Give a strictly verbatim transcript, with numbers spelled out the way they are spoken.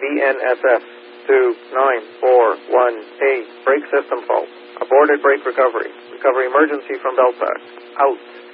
V N S S two nine four one eight. Brake system fault. Aborted brake recovery. Recovery emergency from Belfast. Out.